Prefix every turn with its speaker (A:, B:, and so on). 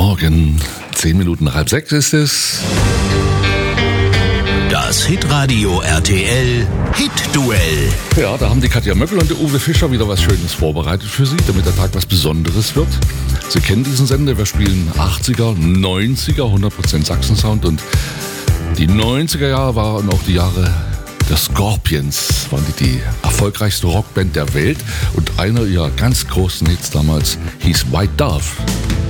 A: Morgen, 10 Minuten nach 5:30 ist es.
B: Das Hitradio RTL Hit-Duell.
A: Ja, da haben die Katja Möckel und der Uwe Fischer wieder was Schönes vorbereitet für Sie, damit der Tag was Besonderes wird. Sie kennen diesen Sender, wir spielen 80er, 90er, 100% Sachsen-Sound und die 90er Jahre waren auch die Jahre der Scorpions, waren die erfolgreichste Rockband der Welt und einer ihrer ganz großen Hits damals hieß White Dove.